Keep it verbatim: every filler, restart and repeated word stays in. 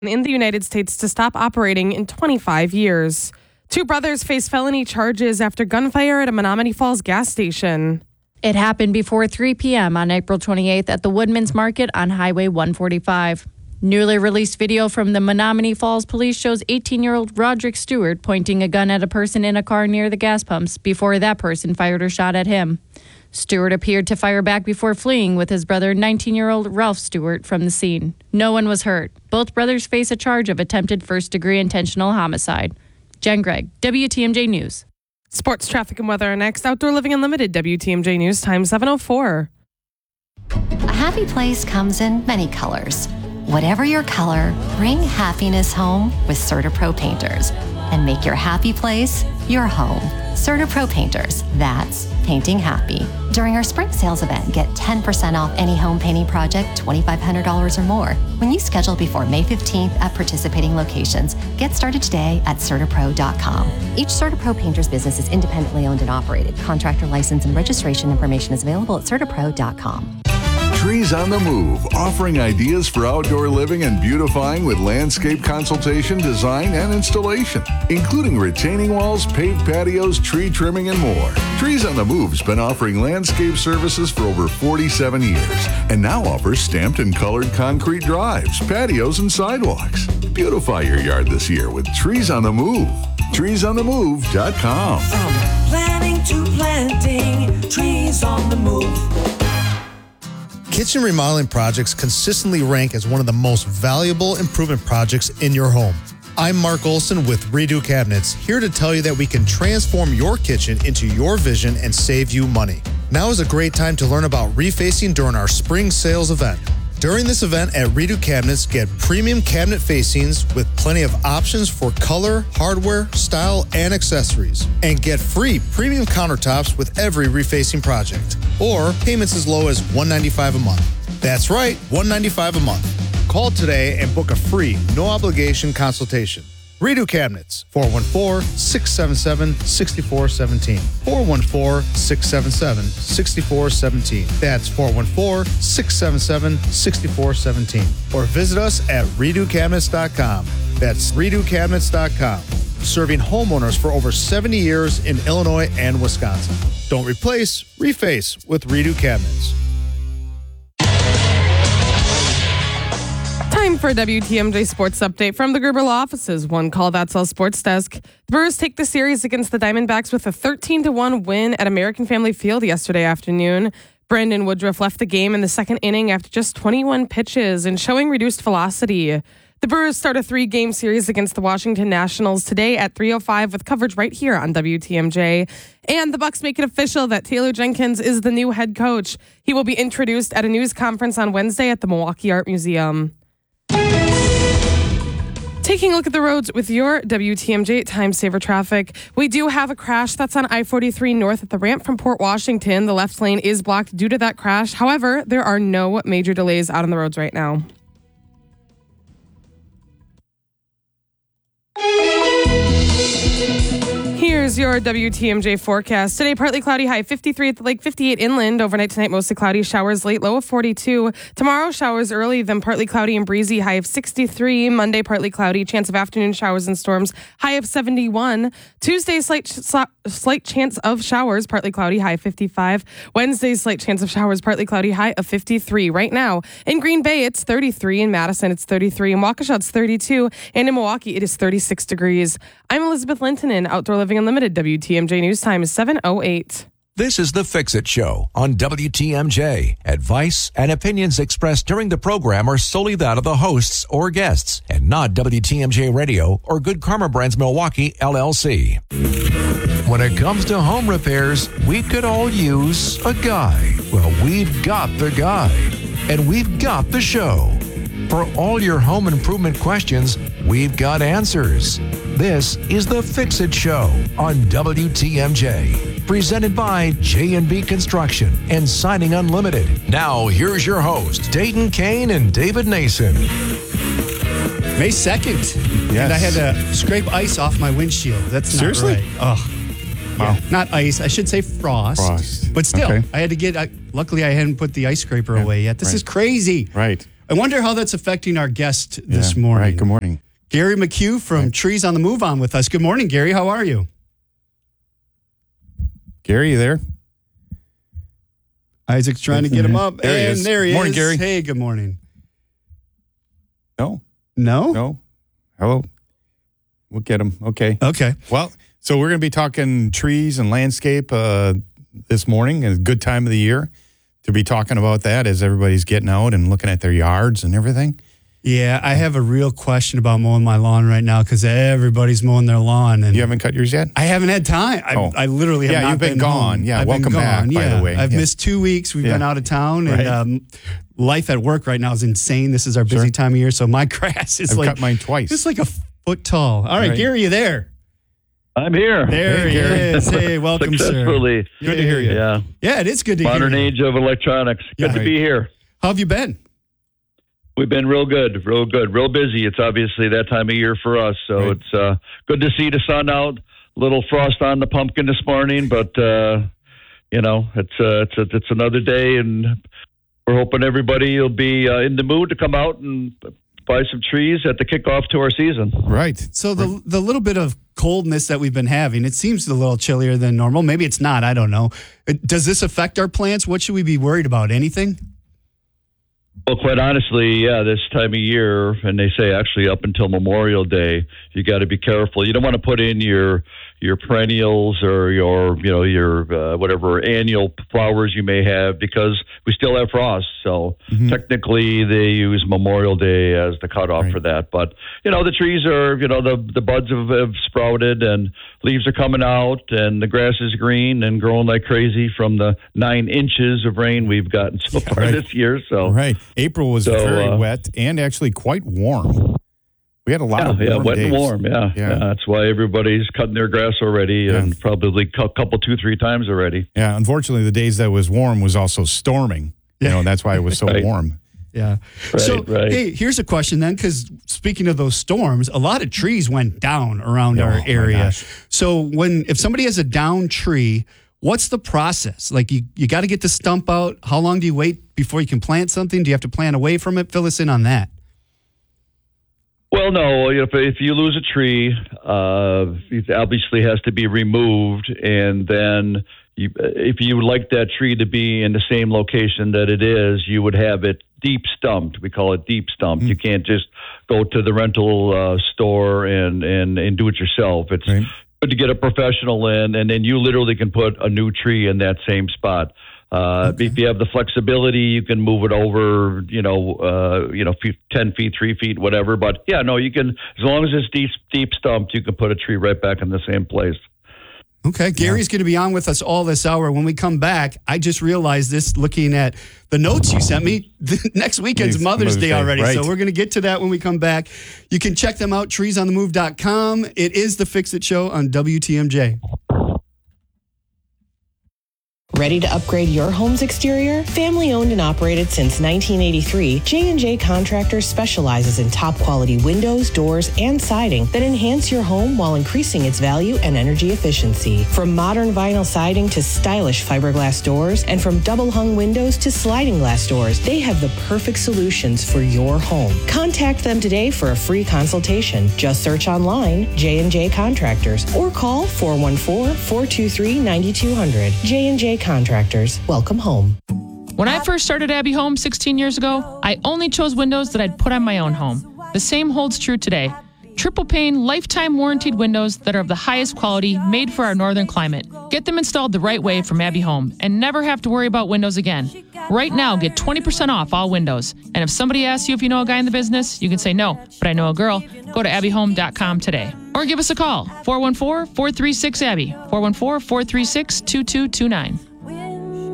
in the United States to stop operating in twenty-five years. Two brothers face felony charges after gunfire at a Menomonee Falls gas station. It happened before three p.m. on April twenty-eighth at the Woodman's Market on Highway one forty-five. Newly released video from the Menomonee Falls Police shows eighteen-year-old Roderick Stewart pointing a gun at a person in a car near the gas pumps before that person fired a shot at him. Stewart appeared to fire back before fleeing with his brother, nineteen-year-old Ralph Stewart, from the scene. No one was hurt. Both brothers face a charge of attempted first-degree intentional homicide. Jen Gregg, W T M J News. Sports, traffic, and weather are next. Outdoor Living Unlimited, W T M J News, time seven oh four. A happy place comes in many colors. Whatever your color, bring happiness home with CertaPro Painters and make your happy place your home. CertaPro Painters, that's painting happy. During our spring sales event, get ten percent off any home painting project, twenty-five hundred dollars or more. When you schedule before May fifteenth at participating locations, get started today at CertaPro dot com. Each CertaPro Painters business is independently owned and operated. Contractor license and registration information is available at CertaPro dot com. Trees on the Move, offering ideas for outdoor living and beautifying with landscape consultation, design, and installation, including retaining walls, paved patios, tree trimming, and more. Trees on the Move's been offering landscape services for over forty-seven years and now offers stamped and colored concrete drives, patios, and sidewalks. Beautify your yard this year with Trees on the Move. trees on the move dot com. From planning to planting, Trees on the Move. Kitchen remodeling projects consistently rank as one of the most valuable improvement projects in your home. I'm Mark Olson with Redo Cabinets, here to tell you that we can transform your kitchen into your vision and save you money. Now is a great time to learn about refacing during our spring sales event. During this event at Redo Cabinets, get premium cabinet facings with plenty of options for color, hardware, style, and accessories. And get free premium countertops with every refacing project. Or payments as low as one hundred ninety-five dollars a month. That's right, one hundred ninety-five dollars a month. Call today and book a free, no obligation consultation. Redo Cabinets, four one four, six seven seven, six four one seven. four one four, six seven seven, six four one seven. That's four one four, six seven seven, six four one seven. Or visit us at redo cabinets dot com. That's redo cabinets dot com. Serving homeowners for over seventy years in Illinois and Wisconsin. Don't replace, reface with Redo Cabinets. Time for a W T M J Sports Update from the Gerber Law Offices. One call, that's all Sports Desk. The Brewers take the series against the Diamondbacks with a thirteen to one win at American Family Field yesterday afternoon. Brandon Woodruff left the game in the second inning after just twenty-one pitches and showing reduced velocity. The Brewers start a three-game series against the Washington Nationals today at three oh five with coverage right here on W T M J. And the Bucks make it official that Taylor Jenkins is the new head coach. He will be introduced at a news conference on Wednesday at the Milwaukee Art Museum. Taking a look at the roads with your W T M J Time Saver traffic. We do have a crash that's on I forty-three north at the ramp from Port Washington. The left lane is blocked due to that crash. However, there are no major delays out on the roads right now. Here's your W T M J forecast. Today, partly cloudy, high fifty-three at the lake, fifty-eight inland. Overnight tonight, mostly cloudy, showers late, low of forty-two. Tomorrow, showers early, then partly cloudy and breezy, high of sixty-three. Monday, partly cloudy, chance of afternoon showers and storms, high of seventy-one. Tuesday, slight slight chance of showers, partly cloudy, high of fifty-five. Wednesday, slight chance of showers, partly cloudy, high of fifty-three. Right now, in Green Bay, it's thirty-three. In Madison, it's thirty-three. In Waukesha, it's thirty-two. And in Milwaukee, it is thirty-six degrees. I'm Elizabeth Linton in Outdoor Living Unlimited. W T M J News Time is seven oh eight. This is the Fix-It Show on W T M J. Advice and opinions expressed during the program are solely that of the hosts or guests and not W T M J Radio or Good Karma Brands Milwaukee, L L C. When it comes to home repairs, we could all use a guy. Well, we've got the guy. And we've got the show. For all your home improvement questions, we've got answers. This is the Fix-It Show on W T M J. Presented by J and B Construction and Siding Unlimited. Now, here's your host, Dayton Kane and David Nason. May second. Yes. And I had to scrape ice off my windshield. That's Seriously? not right. Oh. Wow. Yeah, not ice. I should say frost. Frost. But still, Okay. I had to get, I, luckily I hadn't put the ice scraper away yet. This Right. is crazy. Right. I wonder how that's affecting our guest this Yeah, morning. Right. Good morning. Gary McHugh from Right. Trees on the Move on with us. Good morning, Gary. How are you? Gary, you there? Isaac's trying to get him up. There he and is. there he Morning, is. Gary. Hey, good morning. No. No? No. Hello. We'll get him. Okay. Okay. Well, so we're going to be talking trees and landscape uh, this morning. A good time of the year to be talking about that as everybody's getting out and looking at their yards and everything. Yeah, I have a real question about mowing my lawn right now because everybody's mowing their lawn. And You haven't cut yours yet? I haven't had time. I, Oh. I literally have Yeah, not you've been gone. home. Yeah, I've welcome been back, gone. by the Yeah, way. I've Yeah. missed two weeks. We've Yeah. been out of town, Right. and um, life at work right now is insane. This is our busy Sure. time of year, so my grass is I've like cut mine twice. it's like a foot tall. All right, Right. Gary, you there? I'm here. There Hey, he Gary. is. Hey, welcome, sir. Successfully. Good to hear you. Yeah. Yeah, it is good to Modern hear. you. age of electronics. Good Yeah. to be here. How have you been? We've been real good, real good, real busy. It's obviously that time of year for us, so Right. it's uh, good to see the sun out. Little frost on the pumpkin this morning, but uh, you know, it's uh, it's it's another day, and we're hoping everybody will be uh, in the mood to come out and buy some trees at the kickoff to our season. Right. So the the little bit of coldness that we've been having, it seems a little chillier than normal. Maybe it's not. I don't know. It- Does this affect our plants? What should we be worried about? Anything? Well, quite honestly, yeah, this time of year, and they say actually up until Memorial Day, you got to be careful. You don't want to put in your your perennials or your you know your uh, whatever annual flowers you may have because we still have frost. So Mm-hmm. technically, they use Memorial Day as the cutoff Right. for that. But you know, the trees are you know the the buds have, have sprouted and leaves are coming out and the grass is green and growing like crazy from the nine inches of rain we've gotten so far right. this year. So. Right. April was So, very uh, wet and actually quite warm. We had a lot Yeah, of warm yeah, wet days. and warm. Yeah. Yeah. yeah, that's why everybody's cutting their grass already, Yeah. and probably a couple, two, three times already. Yeah, unfortunately, the days that was warm was also storming. You know, that's why it was so Right. warm. Yeah. Right, so, right. hey, here's a question then, because speaking of those storms, a lot of trees went down around Oh, our my area. gosh. So, when if somebody has a down tree, what's the process? Like, you, you got to get the stump out. How long do you wait before you can plant something? Do you have to plant away from it? Fill us in on that. Well, no. If if you lose a tree, uh, it obviously has to be removed, and then you, if you would like that tree to be in the same location that it is, you would have it deep stumped. We call it deep stumped. Mm. You can't just go to the rental uh, store and, and and do it yourself. It's Right. good to get a professional in, and then you literally can put a new tree in that same spot. Uh, If you have the flexibility, you can move it over, you know, uh, you know, feet, ten feet, three feet, whatever. But yeah, no, you can, as long as it's deep, deep stumped, you can put a tree right back in the same place. Okay, Gary's going to be on with us all this hour. When we come back, I just realized this looking at the notes you sent me. Next weekend's It's Mother's, Mother's Day Day, already, right. so we're going to get to that when we come back. You can check them out, trees on the move dot com. It is the Fix It Show on W T M J. Ready to upgrade your home's exterior? Family owned and operated since nineteen eighty-three, J and J Contractors specializes in top quality windows, doors, and siding that enhance your home while increasing its value and energy efficiency. From modern vinyl siding to stylish fiberglass doors, and from double hung windows to sliding glass doors, they have the perfect solutions for your home. Contact them today for a free consultation. Just search online J and J Contractors or call four one four, four two three, nine two zero zero. J and J Contractors, welcome home. When I first started Abbey Home sixteen years ago, I only chose windows that I'd put on my own home. The same holds true today. Triple pane, lifetime warranted windows that are of the highest quality, made for our northern climate. Get them installed the right way from Abbey Home and never have to worry about windows again. Right now, get twenty percent off all windows. And if somebody asks you if you know a guy in the business, you can say no, but I know a girl. Go to abbey home dot com today. Or give us a call, four one four, four three six, A B B Y, four one four, four three six, two two two nine.